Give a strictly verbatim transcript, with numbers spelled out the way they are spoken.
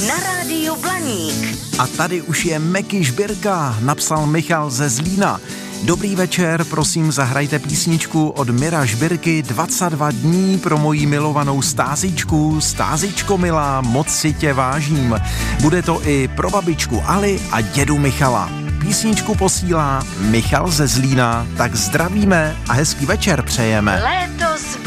na rádiu Blaník. A tady už je Meky Žbírka, napsal Michal ze Zlína. Dobrý večer, prosím zahrajte písničku od Mira Žbírky dvacet dva dní pro moji milovanou Stázičku. Stázičko milá, moc si tě vážím. Bude to i pro babičku Ali a dědu Michala. Písničku posílá Michal ze Zlína, tak zdravíme a hezký večer přejeme. Let